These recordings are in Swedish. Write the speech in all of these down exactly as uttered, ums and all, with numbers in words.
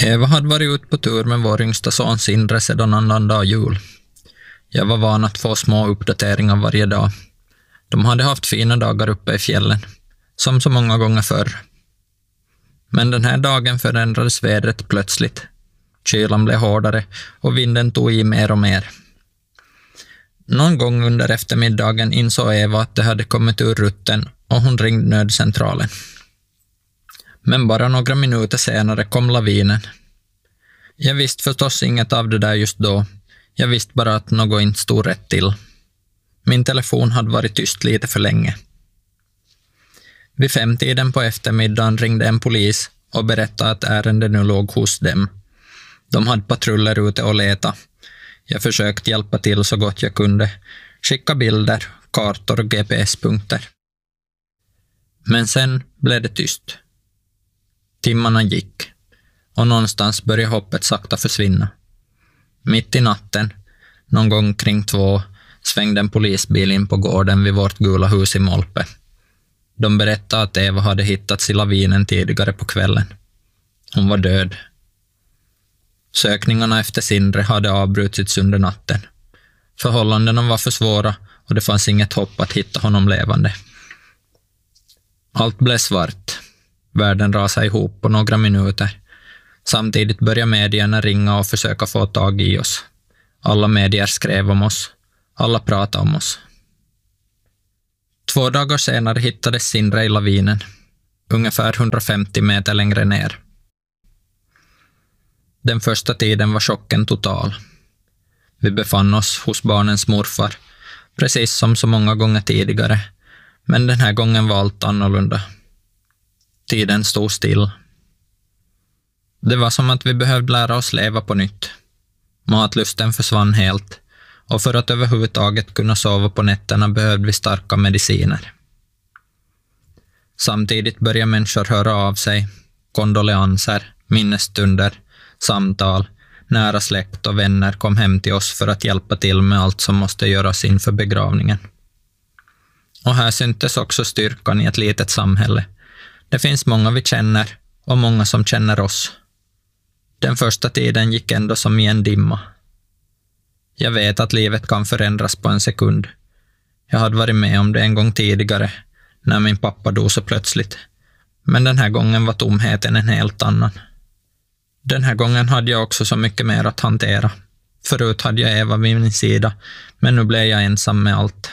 Eva hade varit ut på tur med vår yngsta son Sindre sedan annandag jul. Jag var van att få små uppdateringar varje dag. De hade haft fina dagar uppe i fjällen, som så många gånger förr. Men den här dagen förändrades vädret plötsligt. Kylan blev hårdare och vinden tog i mer och mer. Någon gång under eftermiddagen insåg Eva att det hade kommit ur rutten och hon ringde nödcentralen. Men bara några minuter senare kom lavinen. Jag visste förstås inget av det där just då. Jag visste bara att något inte stod rätt till. Min telefon hade varit tyst lite för länge. Vid femtiden på eftermiddagen ringde en polis och berättade att ärendet nu låg hos dem. De hade patruller ute och leta. Jag försökte hjälpa till så gott jag kunde. Skicka bilder, kartor och G P S-punkter. Men sen blev det tyst. Timmarna gick och någonstans började hoppet sakta försvinna. Mitt i natten, någon gång kring två, svängde en polisbil in på gården vid vårt gula hus i Molpe. De berättade att Eva hade hittats i lavinen tidigare på kvällen. Hon var död. Sökningarna efter Sindre hade avbrutits under natten. Förhållandena var för svåra och det fanns inget hopp att hitta honom levande. Allt blev svart. Världen rasade ihop på några minuter. Samtidigt började medierna ringa och försöka få tag i oss. Alla medier skrev om oss. Alla pratade om oss. Två dagar senare hittades Sindre i lavinen. Ungefär hundrafemtio meter längre ner. Den första tiden var chocken total. Vi befann oss hos barnens morfar, precis som så många gånger tidigare. Men den här gången var allt annorlunda. Tiden stod still. Det var som att vi behövde lära oss leva på nytt. Matlusten försvann helt, och för att överhuvudtaget kunna sova på nätterna behövde vi starka mediciner. Samtidigt började människor höra av sig, kondoleanser, minnesstunder, samtal, nära släkt och vänner kom hem till oss för att hjälpa till med allt som måste göras inför begravningen. Och här syntes också styrkan i ett litet samhälle. Det finns många vi känner och många som känner oss. Den första tiden gick ändå som i en dimma. Jag vet att livet kan förändras på en sekund. Jag hade varit med om det en gång tidigare, när min pappa dog så plötsligt. Men den här gången var tomheten en helt annan. Den här gången hade jag också så mycket mer att hantera. Förut hade jag Eva vid min sida, men nu blev jag ensam med allt.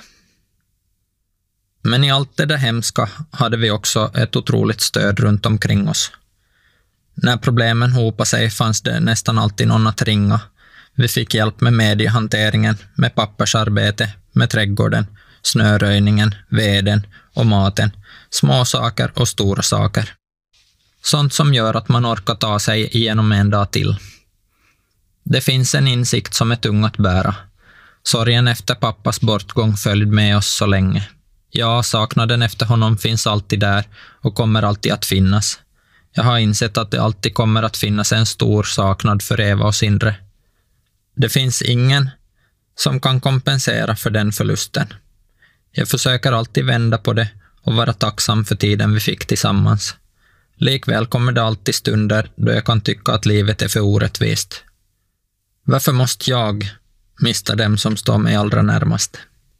Men i allt det där hemska hade vi också ett otroligt stöd runt omkring oss. När problemen hopade sig fanns det nästan alltid någon att ringa. Vi fick hjälp med mediehanteringen, med pappersarbete, med trädgården, snöröjningen, veden och maten, små saker och stora saker. Sånt som gör att man orkar ta sig igenom en dag till. Det finns en insikt som är tung att bära. Sorgen efter pappas bortgång följde med oss så länge. Ja, saknaden efter honom finns alltid där och kommer alltid att finnas. Jag har insett att det alltid kommer att finnas en stor saknad för Eva och Sindre. Det finns ingen som kan kompensera för den förlusten. Jag försöker alltid vända på det och vara tacksam för tiden vi fick tillsammans. Likväl kommer det alltid stunder då jag kan tycka att livet är för orättvist. Varför måste jag mista dem som står mig allra närmast?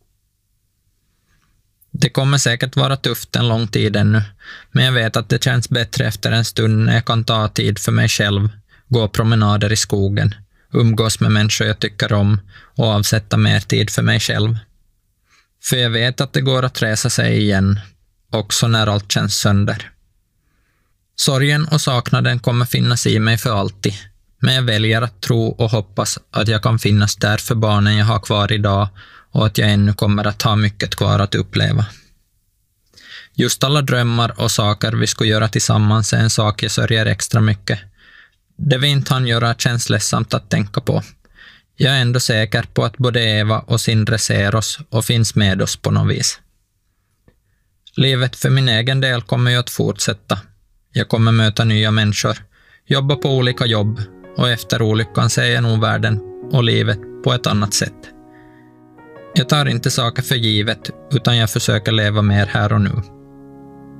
Det kommer säkert vara tufft en lång tid ännu, men jag vet att det känns bättre efter en stund när jag kan ta tid för mig själv, gå promenader i skogen, umgås med människor jag tycker om och avsätta mer tid för mig själv. För jag vet att det går att resa sig igen, också när allt känns sönder. Sorgen och saknaden kommer finnas i mig för alltid, men jag väljer att tro och hoppas att jag kan finnas där för barnen jag har kvar idag och att jag ännu kommer att ha mycket kvar att uppleva. Just alla drömmar och saker vi ska göra tillsammans är en sak jag sörjer extra mycket. Det vi inte hann göra känns ledsamt att tänka på. Jag är ändå säker på att både Eva och Sindre ser oss och finns med oss på något vis. Livet för min egen del kommer ju att fortsätta. Jag kommer möta nya människor, jobba på olika jobb och efter olyckan ser jag nog världen och livet på ett annat sätt. Jag tar inte saker för givet utan jag försöker leva mer här och nu.